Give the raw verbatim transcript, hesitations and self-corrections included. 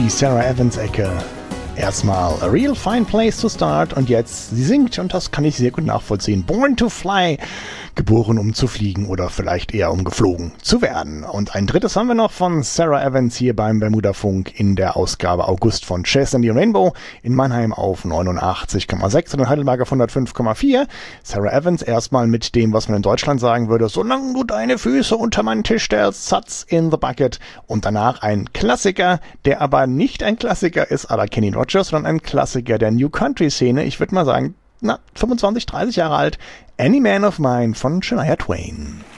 die Sarah Evans Ecke. Erstmal A Real Fine Place to Start und jetzt, sie singt und das kann ich sehr gut nachvollziehen. Born to Fly, geboren um zu fliegen oder vielleicht eher um geflogen zu werden. Und ein drittes haben wir noch von Sarah Evans hier beim Bermuda Funk in der Ausgabe August von Chase and the Rainbow in Mannheim auf neunundachtzig Komma sechs und in Heidelberg auf hundertfünf Komma vier. Sarah Evans erstmal mit dem, was man in Deutschland sagen würde, solange du deine Füße unter meinen Tisch stellst, Satz in the Bucket. Und danach ein Klassiker, der aber nicht ein Klassiker ist à la Kenny Rogers, sondern ein Klassiker der New Country Szene. Ich würde mal sagen, na, fünfundzwanzig, dreißig Jahre alt. Any Man of Mine von Shania Twain.